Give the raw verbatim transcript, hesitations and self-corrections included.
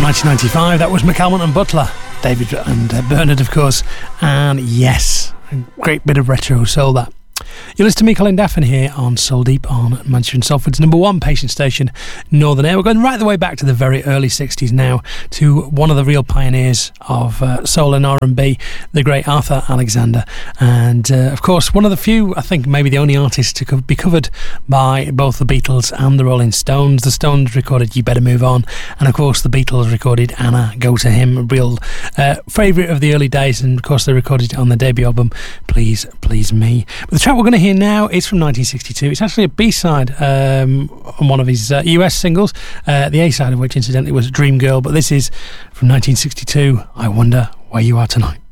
nineteen ninety-five, that was McAlmont and Butler, David and uh, Bernard, of course, and yes, a great bit of retro soul that. You listen to me, Colin Daffin, here on Soul Deep on Manchester and Salford's number one patient station, Northern Air. We're going right the way back to the very early sixties now, to one of the real pioneers of uh, soul and R and B, the great Arthur Alexander. And, uh, of course, one of the few, I think maybe the only artist to co- be covered by both the Beatles and the Rolling Stones. The Stones recorded You Better Move On, and, of course, the Beatles recorded Anna, Go To Him, a real uh, favourite of the early days, and, of course, they recorded it on their debut album, Please Please Me. But the track we're going to hear now is from nineteen sixty-two. It's actually a B-side um, on one of his uh, U S singles, uh, the A-side of which, incidentally, was Dream Girl. But this is from nineteen sixty-two, I Wonder Where You Are Tonight.